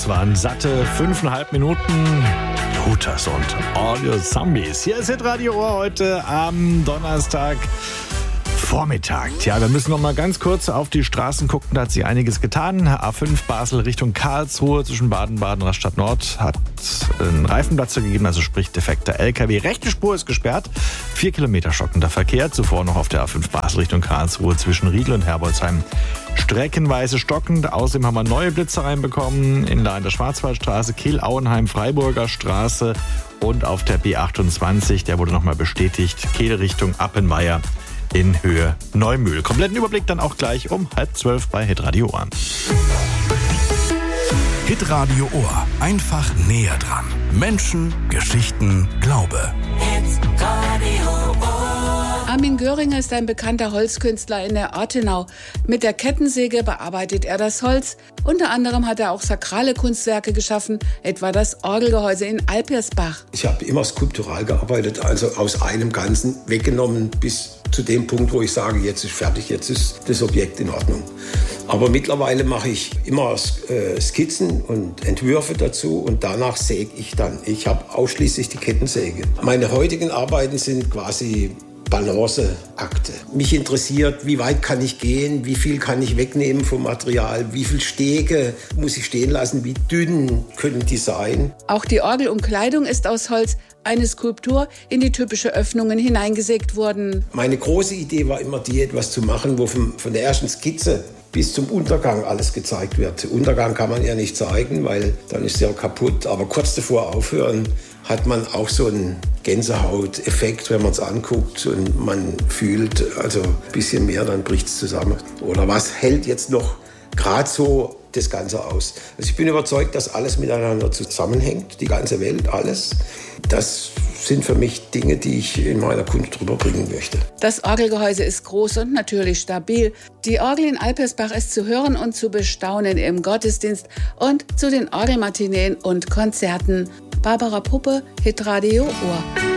Das waren satte 5,5 Minuten. Hooters und Audio Zombies. Hier ist Hitradio Ohr heute am Donnerstag Vormittag. Tja, wir müssen noch mal ganz kurz auf die Straßen gucken. Da hat sich einiges getan. A5 Basel Richtung Karlsruhe zwischen Baden-Baden und Rastatt Nord hat einen Reifenplatzer gegeben, also sprich defekter LKW. Rechte Spur ist gesperrt. 4 Kilometer stockender Verkehr. Zuvor noch auf der A5 Basel Richtung Karlsruhe zwischen Riedl und Herbolzheim streckenweise stockend. Außerdem haben wir neue Blitzer reinbekommen in der Schwarzwaldstraße, Kehl-Auenheim, Freiburger Straße und auf der B28. Der wurde nochmal bestätigt. Kehl Richtung Appenweier in Höhe Neumühl. Kompletten Überblick dann auch gleich um 11:30 bei Hitradio Ohr. Hitradio Ohr. Einfach näher dran. Menschen, Geschichten, Glaube. Hitradio Ohr. Armin Göringer ist ein bekannter Holzkünstler in der Ortenau. Mit der Kettensäge bearbeitet er das Holz. Unter anderem hat er auch sakrale Kunstwerke geschaffen, etwa das Orgelgehäuse in Alpirsbach. Ich habe immer skulptural gearbeitet, also aus einem Ganzen weggenommen bis zu dem Punkt, wo ich sage, jetzt ist fertig, jetzt ist das Objekt in Ordnung. Aber mittlerweile mache ich immer Skizzen und Entwürfe dazu und danach säge ich dann. Ich habe ausschließlich die Kettensäge. Meine heutigen Arbeiten sind quasi Balanceakte. Mich interessiert, wie weit kann ich gehen, wie viel kann ich wegnehmen vom Material, wie viel Stege muss ich stehen lassen, wie dünn können die sein. Auch die Orgelumkleidung ist aus Holz, eine Skulptur in die typische Öffnungen hineingesägt wurden. Meine große Idee war immer die, etwas zu machen, wo von der ersten Skizze bis zum Untergang alles gezeigt wird. Den Untergang kann man ja nicht zeigen, weil dann ist der kaputt. Aber kurz davor aufhören hat man auch so einen Gänsehauteffekt, wenn man es anguckt und man fühlt also ein bisschen mehr, dann bricht es zusammen. Oder was hält jetzt noch gerade so das Ganze aus? Also ich bin überzeugt, dass alles miteinander zusammenhängt, die ganze Welt, alles. Das sind für mich Dinge, die ich in meiner Kunst rüberbringen möchte. Das Orgelgehäuse ist groß und natürlich stabil. Die Orgel in Alpirsbach ist zu hören und zu bestaunen im Gottesdienst und zu den Orgelmatineen und Konzerten. Barbara Puppe, Hitradio Ohr.